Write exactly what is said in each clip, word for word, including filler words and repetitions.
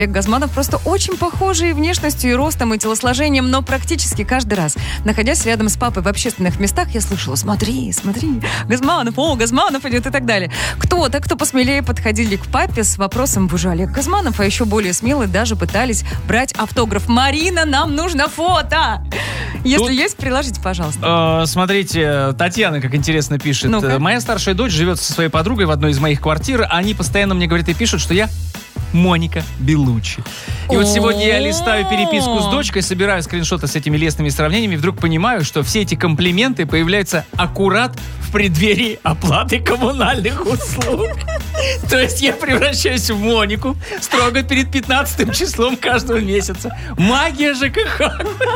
Олег Газманов просто очень похожий и внешностью, и ростом, и телосложением, но практически каждый раз, находясь рядом с папой в общественных местах, я слышала: смотри, смотри, Газманов, о, Газманов идет и так далее. Кто-то, кто посмелее, подходили к папе с вопросом: вы же Олег Газманов, а еще более смелые даже пытались брать автограф. Марина, нам нужно фото! Если Тут, есть, приложите, пожалуйста. Э, смотрите, Татьяна, как интересно, пишет. Ну-ка. Моя старшая дочь живет со своей подругой в одной из моих квартир. Они постоянно мне говорят и пишут, что я Моника Беллуччи. И вот сегодня я листаю переписку с дочкой, собираю скриншоты с этими лестными сравнениями, и вдруг понимаю, что все эти комплименты появляются аккурат в преддверии оплаты коммунальных услуг. То есть я превращаюсь в Монику строго перед пятнадцатым числом каждого месяца. Магия ЖКХ.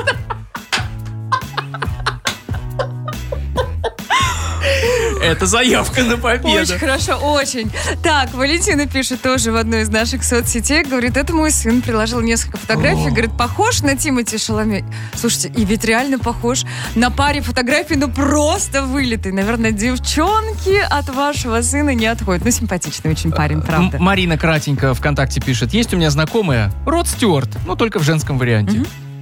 Это заявка на победу. Очень хорошо, очень. Так, Валентина пишет тоже в одной из наших соцсетей. Говорит, это мой сын приложил несколько фотографий. О. Говорит, похож на Тимоти Шаламе. Слушайте, и ведь реально похож. На паре фотографий, ну просто вылитый. Наверное, девчонки от вашего сына не отходят. Ну, симпатичный очень парень, правда. М- Марина кратенько ВКонтакте пишет. Есть у меня знакомая Род Стюарт, но только в женском варианте.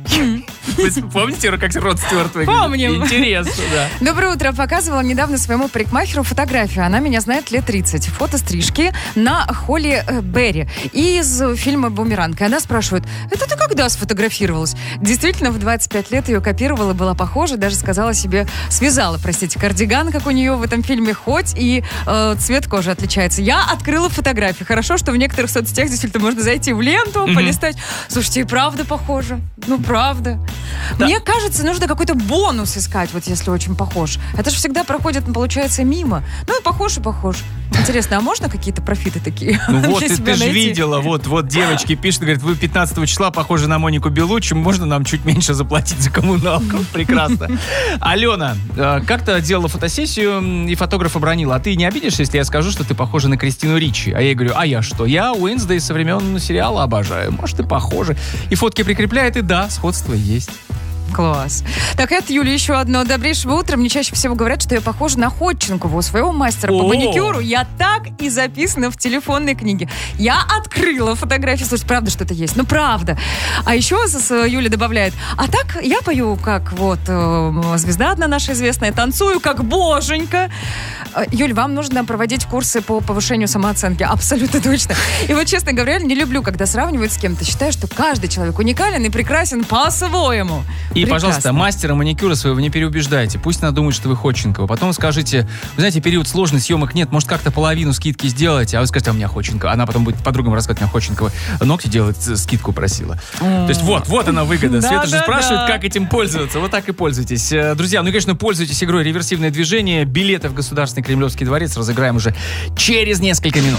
Вы помните, как Род Стюарт выглядит? Помним. Интересно, да. Доброе утро. Показывала недавно своему парикмахеру фотографию. Она меня знает лет тридцать. Фото стрижки на Холли э, Берри из фильма «Бумеранг». И она спрашивает: это ты когда сфотографировалась? Действительно, в двадцать пять лет ее копировала, была похожа, даже сказала себе, связала, простите, кардиган, как у нее в этом фильме, хоть и э, цвет кожи отличается. Я открыла фотографии. Хорошо, что в некоторых соцсетях действительно можно зайти в ленту, mm-hmm. полистать. Слушайте, и правда похоже. Ну, правда. Да. Мне кажется, нужно какой-то бонус искать, вот если очень похож. Это же всегда проходит, получается, мимо. Ну и похож, и похож. Интересно, а можно какие-то профиты такие? Ну вот, ты, ты же видела, вот, вот девочки пишут, говорят, вы пятнадцатого числа похожи на Монику Беллуччи, можно нам чуть меньше заплатить за коммуналку? Прекрасно. Алена, как-то делала фотосессию, и фотограф обронила: а ты не обидишься, если я скажу, что ты похожа на Кристину Ричи? А я ей говорю: а я что? Я Уинсдей со времен сериала обожаю. Может, и похожи. И фотки прикрепляет, и да, сходство есть. Класс. Так, это, Юля, еще одно. Добрейшего утра. Мне чаще всего говорят, что я похожа на Ходченкову, своего мастера по маникюру. Я так и записана в телефонной книге. Я открыла фотографии. Слушайте, правда, что это есть? Ну, правда. А еще Юля добавляет: а так я пою, как вот звезда одна наша известная, танцую, как боженька. Юль, вам нужно проводить курсы по повышению самооценки. Абсолютно точно. И вот, честно говоря, не люблю, когда сравнивают с кем-то. Считаю, что каждый человек уникален и прекрасен по-своему. И, Прекрасно. Пожалуйста, мастера маникюра своего не переубеждайте. Пусть она думает, что вы Ходченкова. Потом скажите: вы знаете, период сложный, съемок нет, может, как-то половину скидки сделаете. А вы скажете: а у меня Ходченкова. Она потом будет подругам рассказывать: у меня Ходченкова ногти делать, скидку просила. То есть вот, вот она выгода. Света же спрашивает, как этим пользоваться. Вот так и пользуйтесь. Друзья, ну и, конечно, пользуйтесь игрой «Реверсивное движение». Билеты в Государственный Кремлевский дворец разыграем уже через несколько минут.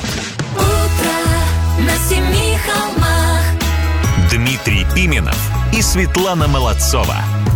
Утро на семи холмах. Дмитрий Пименов и Светлана Молодцова.